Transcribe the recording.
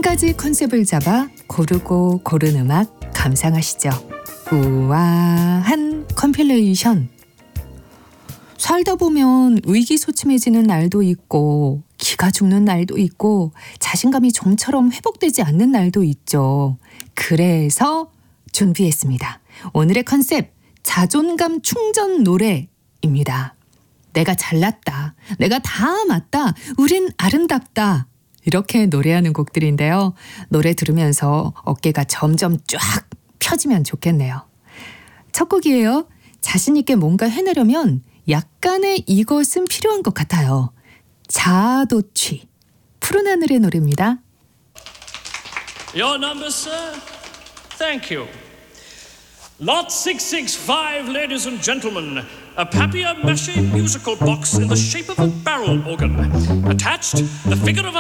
가지 컨셉을 잡아 고르고 고른 음악 감상하시죠. 우아한 컴필레이션. 살다 보면 의기소침해지는 날도 있고 기가 죽는 날도 있고 자신감이 좀처럼 회복되지 않는 날도 있죠. 그래서 준비했습니다. 오늘의 컨셉 자존감 충전 노래입니다. 내가 잘났다. 내가 다 맞다. 우린 아름답다. 이렇게 노래하는 곡들인데요. 노래 들으면서 어깨가 점점 쫙 펴지면 좋겠네요. 첫 곡이에요. 자신 있게 뭔가 해내려면 약간의 이것은 필요한 것 같아요. 자아도취. 푸른 하늘의 노래입니다. Your number, sir? Thank you. Lot 665, ladies and gentlemen. A papier-mâché musical box in the shape of a barrel organ. Attached, the figure of a